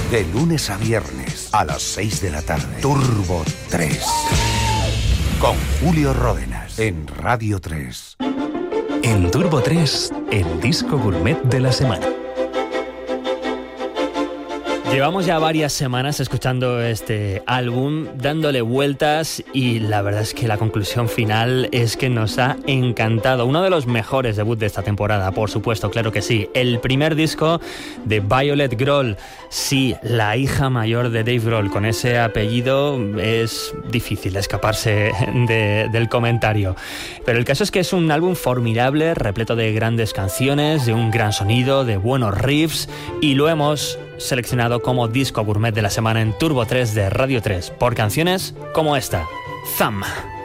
De lunes a viernes a las 6 de la tarde. Turbo 3. Con Julio Ródenas en Radio 3. En Turbo 3, el disco gourmet de la semana. Llevamos ya varias semanas escuchando este álbum, dándole vueltas, y la verdad es que la conclusión final es que nos ha encantado. Uno de los mejores debuts de esta temporada, por supuesto, claro que sí. El primer disco de Violet Grohl. Sí, la hija mayor de Dave Grohl. Con ese apellido es difícil escaparse del comentario. Pero el caso es que es un álbum formidable, repleto de grandes canciones, de un gran sonido, de buenos riffs, y lo hemos seleccionado como disco gourmet de la semana en Turbo 3 de Radio 3 por canciones como esta, Thumb.